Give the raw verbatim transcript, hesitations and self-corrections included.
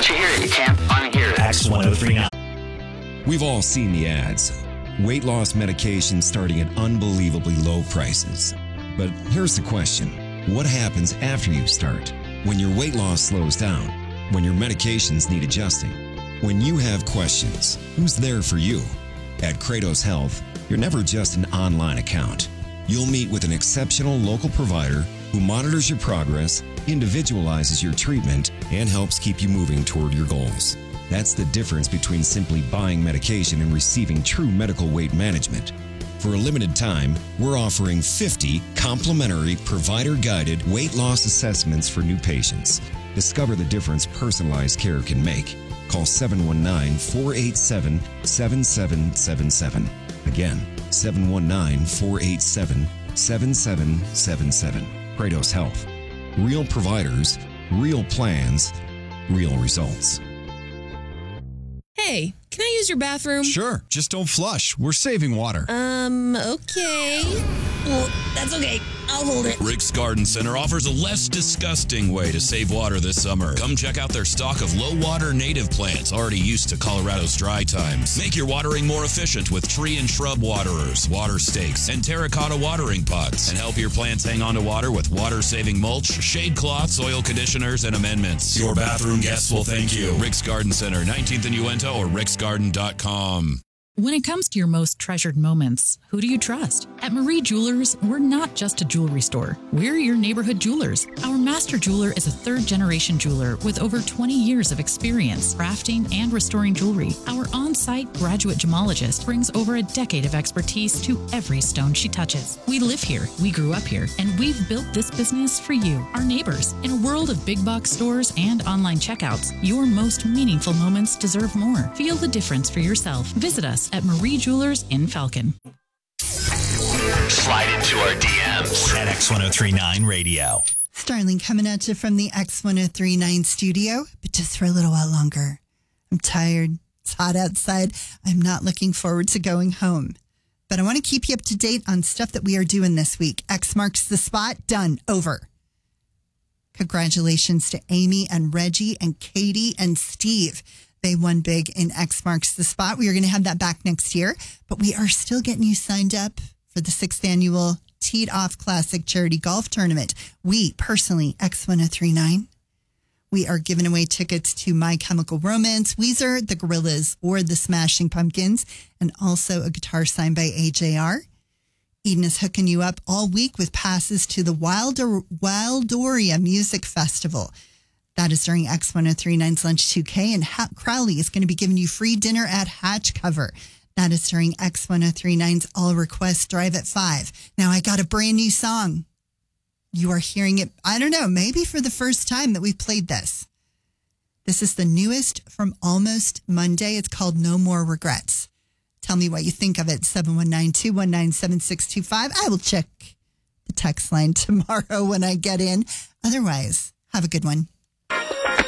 Once you hear it, you can't unhear it. X ten thirty-nine. We've all seen the ads. Weight loss medications starting at unbelievably low prices. But here's the question. What happens after you start? When your weight loss slows down? When your medications need adjusting? When you have questions, who's there for you? At Kratos Health, you're never just an online account. You'll meet with an exceptional local provider who monitors your progress, individualizes your treatment, and helps keep you moving toward your goals. That's the difference between simply buying medication and receiving true medical weight management. For a limited time, we're offering fifty complimentary provider-guided weight loss assessments for new patients. Discover the difference personalized care can make. Call seven one nine, four eight seven, seven seven seven seven. Again, seven one nine, four eight seven, seven seven seven seven. Kratos Health. Real providers, real plans, real results. Hey, can I use your bathroom? Sure, just don't flush. We're saving water. Um, okay. Well, that's okay. I'll hold it. Rick's Garden Center offers a less disgusting way to save water this summer. Come check out their stock of low-water native plants already used to Colorado's dry times. Make your watering more efficient with tree and shrub waterers, water stakes, and terracotta watering pots. And help your plants hang on to water with water-saving mulch, shade cloths, soil conditioners, and amendments. Your bathroom guests will thank you. Rick's Garden Center, nineteenth and Uinta, or ricks garden dot com. When it comes to your most treasured moments, who do you trust? At Marie Jewelers, we're not just a jewelry store. We're your neighborhood jewelers. Our master jeweler is a third-generation jeweler with over twenty years of experience crafting and restoring jewelry. Our on-site graduate gemologist brings over a decade of expertise to every stone she touches. We live here, we grew up here, and we've built this business for you, our neighbors. In a world of big box stores and online checkouts, your most meaningful moments deserve more. Feel the difference for yourself. Visit us at Marie Jewelers in Falcon. Slide into our D Ms at X ten thirty-nine Radio. Starling coming at you from the X ten thirty-nine studio, but just for a little while longer. I'm tired. It's hot outside. I'm not looking forward to going home. But I want to keep you up to date on stuff that we are doing this week. X marks the spot. Done. Over. Congratulations to Amy and Reggie and Katie and Steve. They won big in X Marks the Spot. We are going to have that back next year, but we are still getting you signed up for the sixth annual Teed Off Classic Charity Golf Tournament. We, personally, X ten thirty-nine, we are giving away tickets to My Chemical Romance, Weezer, The Gorillaz, or The Smashing Pumpkins, and also a guitar signed by A J R. Eden is hooking you up all week with passes to the Wilder, Wildoria Music Festival. That is during X ten thirty-nine's Lunch two K, and ha- Crowley is going to be giving you free dinner at Hatch Cover. That is during X ten thirty-nine's All Request Drive at five. Now, I got a brand new song. You are hearing it, I don't know, maybe for the first time that we've played this. This is the newest from Almost Monday. It's called No More Regrets. Tell me what you think of it. seven one nine, two one nine, seven six two five. I will check the text line tomorrow when I get in. Otherwise, have a good one.